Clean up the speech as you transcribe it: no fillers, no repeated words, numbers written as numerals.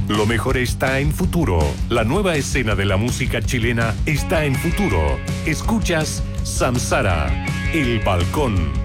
Lo mejor está en Futuro. La nueva escena de la música chilena está en Futuro. Escuchas Samsara, El Balcón.